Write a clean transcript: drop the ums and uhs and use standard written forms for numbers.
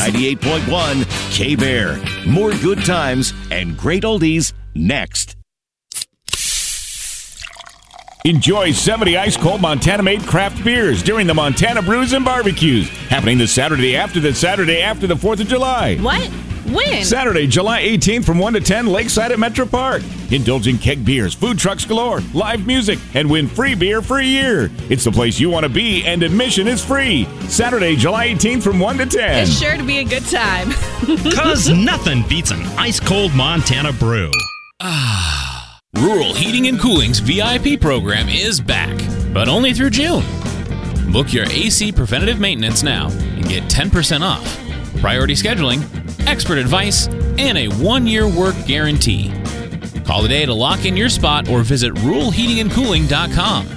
98.1 K-Bear. More good times and great oldies next. Enjoy 70 ice-cold Montana-made craft beers during the Montana Brews and Barbecues, happening the Saturday after the 4th of July. What? When? Saturday, July 18th from 1 to 10, Lakeside at Metro Park. Indulge in keg beers, food trucks galore, live music, and win free beer for a year. It's the place you want to be, and admission is free. Saturday, July 18th from 1 to 10. It's sure to be a good time. 'Cause nothing beats an ice-cold Montana brew. Rural Heating and Cooling's VIP program is back, but only through June. Book your AC preventative maintenance now and get 10% off, priority scheduling, expert advice, and a 1-year work guarantee. Call today to lock in your spot or visit ruralheatingandcooling.com.